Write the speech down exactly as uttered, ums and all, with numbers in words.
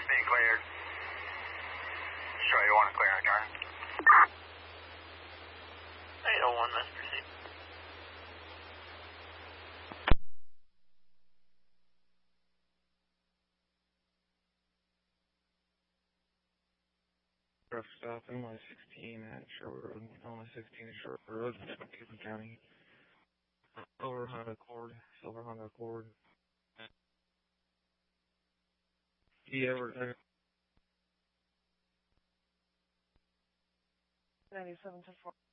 being cleared. Sure, you want to clear on car? eight oh one, let's proceed. Rough stop, M Y sixteen at Sherwood Road, M Y sixteen at Sherwood Road, Cleveland County. Silver Honda Accord, Silver Honda Accord. Yeah, we're there. ninety-seven to four.